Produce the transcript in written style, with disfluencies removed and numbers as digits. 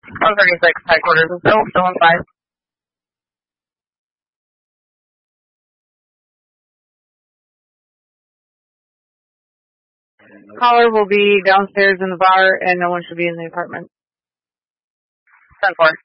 136 headquarters is still inside. Caller will be downstairs in the bar, and no one should be in the apartment. 10-4.